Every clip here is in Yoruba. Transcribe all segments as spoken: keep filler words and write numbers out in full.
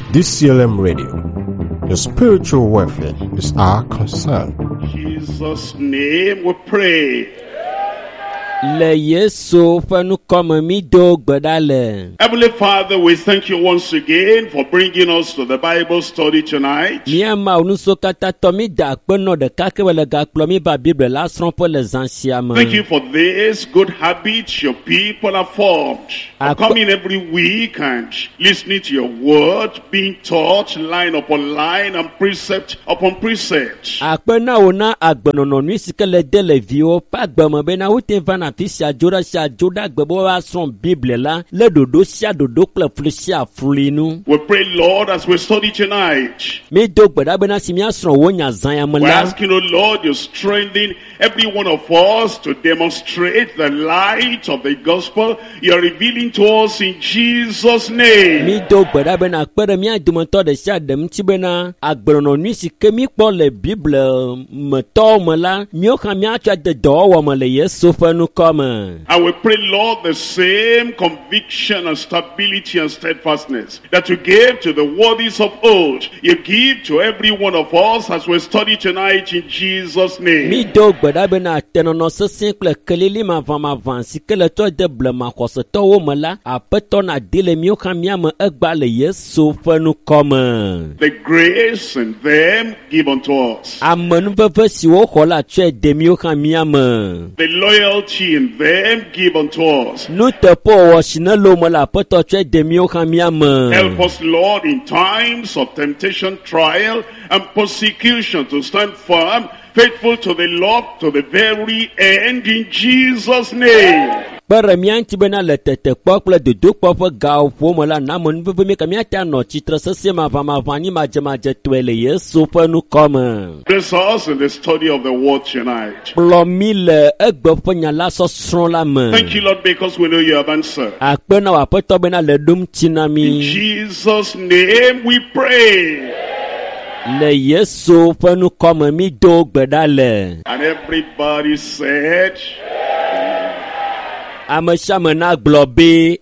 D C L M Radio. Your spiritual welfare is our concern. In Jesus' name we pray. Le Yesu fanu kome mi do gbedale. Heavenly Father, we thank you once again for bringing us to the Bible study tonight. Mi ama unuso kata to mi da peno de kake wele ga kplo mi ba Bible la sron pour les anciens. Thank you for this good habit your people have formed. For coming every week and listening to your word, being taught line upon line and precept upon precept. Akpena ona agbenono nu sikele de le vio pa gbemo be na ute vana fisia joda sia joda gbebo wa son Bible la le dodo sia dodo kle flusia flinu. We pray, Lord, as we study tonight. Mi do gbeda be na simia sron wonya zan ya We're mala. asking, oh Lord, you strengthen every one of us to demonstrate the light of the gospel you're revealing to us in Jesus' name. Mi do gbeda be na kpere mi adumonto de sia dem ti be na agbenono nu sike mi kpo le Bible me to me la mi o kan mi atwa de do wo me le Yesu fanu kome. And we pray, Lord, the same conviction and stability and steadfastness that you gave to the worthies of old, you give to every one of us as we study tonight in Jesus' name. Mi do gbeda be na tenono sesin kle kelili ma van ma van sike le to de ble ma kose to wo me la apeto na dile mi o kan mi ame egba le Yesu fanu kome. The grace and them give unto us. Amenu veve si wo xɔ la tsoe de mi o kan mi ame. The loyalty in them give unto us. Nu te po wɔ si ne lo me la apeto tsoe de mi o kan mi ame. Help us, Lord, in times of temptation, trial, and persecution to stand firm, faithful to the Lord to the very end in Jesus' name. Kpere mianti be na le tete kpɔ kple dodo kpɔ ƒe gawo ƒo me la na amenu veve mi ka miate anɔ tsitre sesẽ ma va ma va nyi ma dze ma dze toe le Yesu ƒe nu kɔme. Bless us in the study of the word tonight. Kplɔ mi le egbe ƒe nya la sɔsrɔ̃ la me. Thank you, Lord, because we know you have answered. Akpe na wò aƒetɔ be na le ɖom tsi na In mi. Jesus' name we pray. Le Yesu ƒe nu kɔme mi do gbe ɖa le. And everybody said, Ame sia ame na gblɔ be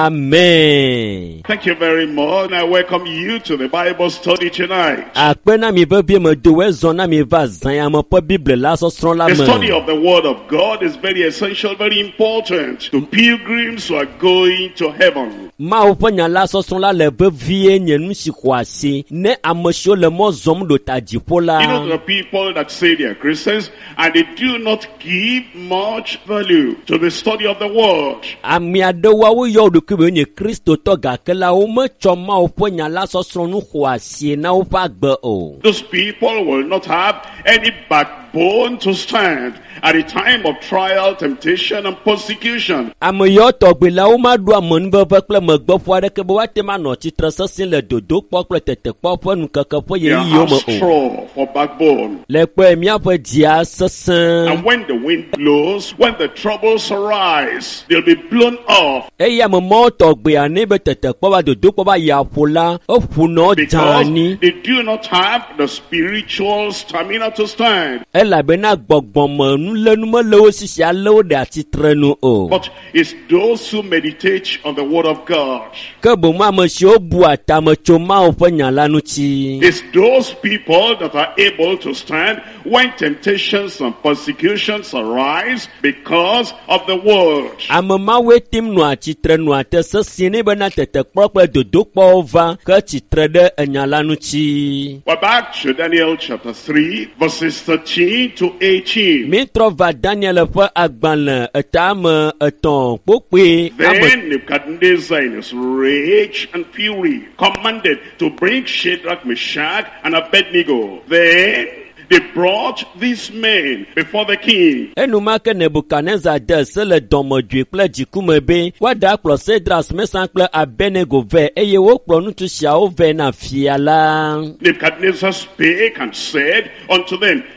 amen. thank you very much. And I welcome you to the Bible study tonight. Akpe na mi vevie me do ezɔ na mi va zã ya me ƒe Bible la sɔsrɔ̃ la The study me. of the Word of God is very essential, very important to pilgrims who are going to heaven. Mawu ƒe nya la sɔsrɔ̃ la le vevie nye nu si xɔ asi ne ame siwo le mɔ zɔm ɖo ta dziƒo You know, there la. are people that say they are Christians and they do not give much value to the study of the Word. Ame aɖewo woyɔ wo ɖokui be wonye kristotɔ gake la wometsɔ Mawu ƒe nya la sɔsrɔ̃ nu xɔ asi na woƒe agbe o. Those people will not have any backbone to stand at a time of trial, temptation, and persecution. Ame yawo tɔgbe la womaɖo amenuveve kple megbeƒo aɖeke be woate manɔ tsitre sesẽ le dodokpɔ kple tetekpɔ ƒe nukeke ƒe They ɣeyiɣiwo have me o. straw for backbone. Le kpe míaƒe dzia sesẽ. And when the wind blows, when the troubles arise, they'll be blown off Eye ame mawo tɔgbea ne be tetekpɔ va dodokpɔ va yi aƒo la eƒunɔ because dzani. they do not have the spiritual stamina to stand. Elabena gbɔgbɔme nulenu mele wo sisi ale wo ɖe atsitre nu o. But it's those who meditate on the Word of God. Ke bomo ame siwo bu atame tso Mawu ƒe nya la ŋuti. It's those people that are able to stand when temptations and persecutions arise because of the Word. Ame mawoe tim nɔa tsitre nɔa te sesĩe ne bena tetekpɔ kple dodokpɔwo va ke tsitre ɖe enya la ŋuti. We're back to Daniel chapter three, verses thirteen to eighteen. Mi trɔ va Daniel ƒe agbalẽ etame etɔ̃ kpokpe ame Then Nebuchadnezzar in his rage and fury commanded to bring Shadrach, Meshach, and Abednego. Then they brought these men before the king. enumake Nebukadnezar de se le dɔmedzoe kple dzikume be woaɖe akplɔ Sedras, Mesak kple Abednego vɛ eye wokplɔ ŋutsu siawo vɛ na fia la. Nebuchadnezzar spake and said unto them,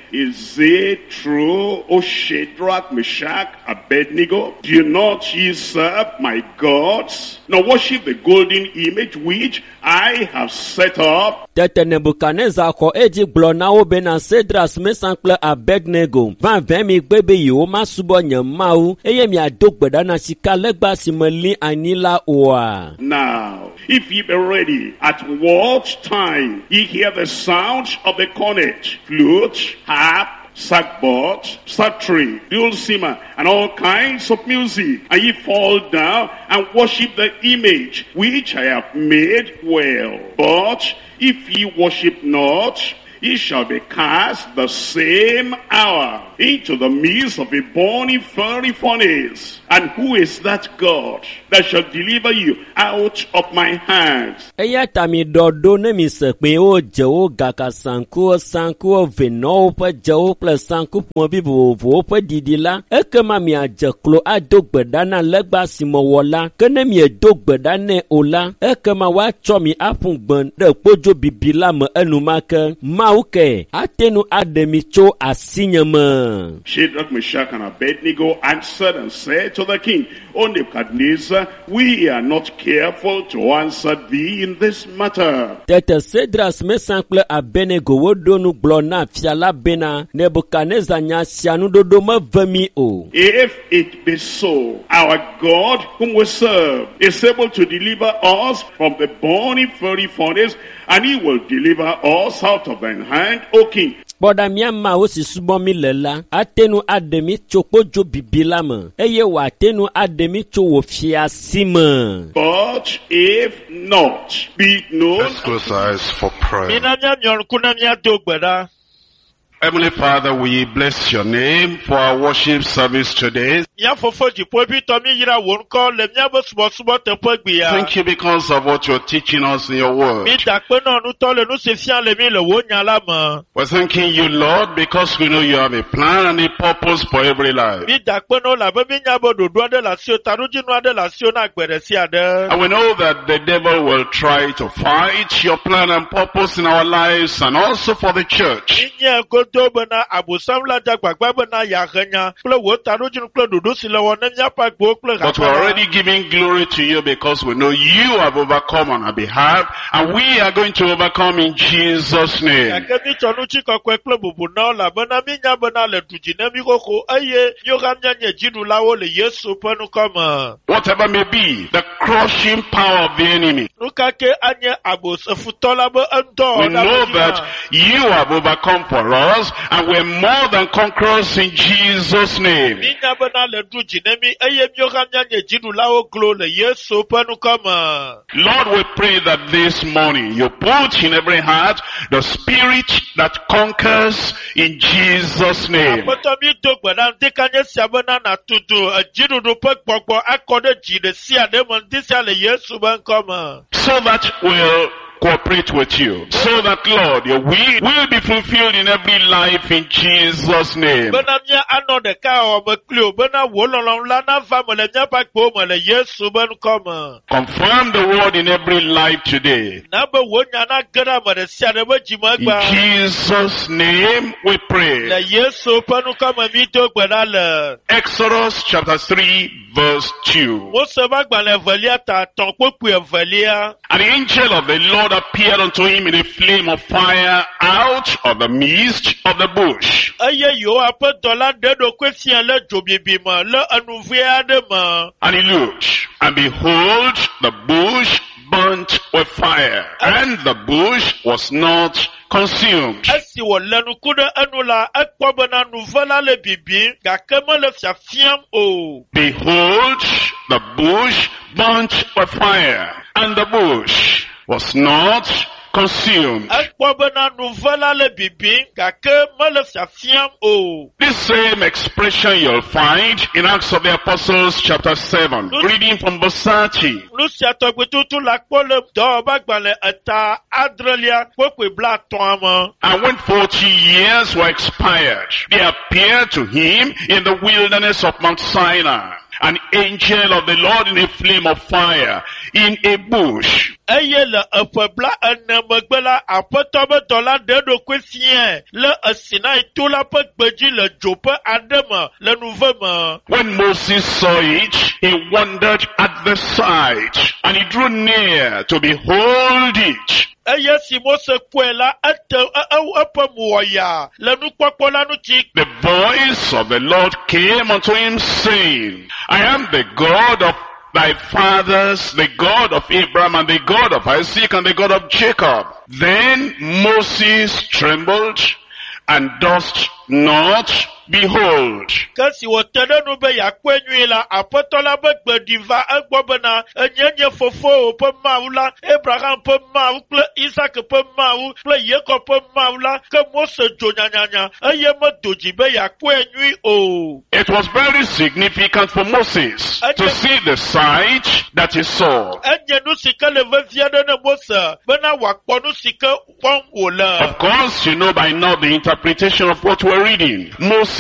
Is it true, O Shadrach, Meshach, Abednego? Do not ye serve my gods, nor worship the golden image which I have set up? Tete Nebuchadnezzar ko eji gblɔ na wo bena Sedras, Mesan kple Abednego va vɛ mi gbe be yewo ma subɔ nye mawu eye miado gbe ɖa na sikalegba si me li anyi la oa. Now, if ye be ready, at what time ye hear the sound of the cornet, flute, harp, sackbut, psaltery, dulcimer, and all kinds of music, and ye fall down and worship the image which I have made, well. But if ye worship not, ye shall be cast the same hour into the midst of a burning fiery furnace. And who is that God that shall deliver you out of my hands? Eya tami dodo ne mi se pe o je o gaka sanku o sanku o veno o pe je o ple sanku pon bi vovo o pe didi la eke ma mi aje klo ado gbeda na legba si mo wola ke ne mi do gbeda ne ola eke ma wa cho mi apun gbon de pojo bibi la me enu ma ke ma u ke atenu ademi cho asinyama. Shadrach, Meshach, and Abednego answered and said to the king, O Nebuchadnezzar, we are not careful to answer thee in this matter. Tete Sedras, Mesan kple Abednego wo do nu gblɔ na fia la bena Nebuchadnezzar nya sia nu dodo me ve mi o. If it be so, our God whom we serve is able to deliver us from the burning fiery furnace, and he will deliver us out of thine hand, O king. Bɔda miama wo si subɔ mi le la, atenu ademi tso kpodzo bibi la me, eye wo atenu ademi tso wo fia si me. But if not, be it known. Let's close our eyes for prayer. Heavenly Father, we bless your name for our worship service today. Thank you because of what you're teaching us in your word. We're thanking you, Lord, because we know you have a plan and a purpose for every life. And we know that the devil will try to fight your plan and purpose in our lives and also for the church. But we're already giving glory to you because we know you have overcome on our behalf, and we are going to overcome in Jesus' name. Whatever may be the crushing power of the enemy, we know that you have overcome for us, and we're more than conquerors in Jesus' name. Lord, we pray that this morning you put in every heart the spirit that conquers in Jesus' name. So that we'll cooperate with you, so that, Lord, your will will be fulfilled in every life in Jesus' name. Confirm the word in every life today. In Jesus' name we pray. Exodus chapter three verse two. And the angel of the Lord appeared unto him in a flame of fire out of the midst of the bush. And he looked, and behold, the bush burnt with fire, and the bush was not consumed. Behold, the bush burnt with fire, and the bush was not consumed. This same expression you'll find in Acts of the Apostles chapter seven, reading from verse thirty. And when forty years were expired, there appeared to him in the wilderness of Mount Sinai an angel of the Lord in a flame of fire in a bush. eye le eƒe bla ene megbe la aƒetɔ be dɔla ɖe ɖokui fiẽ le Sinai to la ƒe gbedzi le dzoƒe aɖe me le nuve me. When Moses saw it, he wondered at the sight, and he drew near to behold it. Eye si Mose kpɔe la, ete eƒe mo wɔ ya le nukpɔkpɔ la ŋuti. The voice of the Lord came unto him, saying, I am the God of thy fathers, the God of Abraham, and the God of Isaac, and the God of Jacob. Then Moses trembled, and durst not behold. Kasi wotene nu be yakwe nyui la, aƒetɔ la be gbedi va egbɔ bena enye nye fofo ƒe Mawu la, Abraham ƒe Mawu kple Isaac ƒe Mawu kple Yakob ƒe Mawu la, ke Mose dzo nyanyanya eye medo dzi be yakwe nyui o. It was very significant for Moses to see the sight that he saw. Enye nu si ke le vevie ɖe ne Mose bena wòakpɔ nu si ke kpɔm wòle. Of course, you know by now the interpretation of what we're reading. Moses